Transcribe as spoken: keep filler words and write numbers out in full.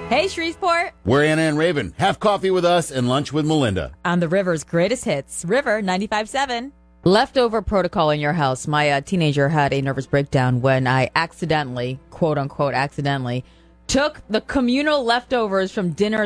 Hey, Shreveport. We're Anna and Raven. Have coffee with us and lunch with Melinda. On the River's greatest hits, River ninety-five point seven. Leftover protocol in your house. My uh, teenager had a nervous breakdown when I accidentally, quote unquote, accidentally, took the communal leftovers from dinner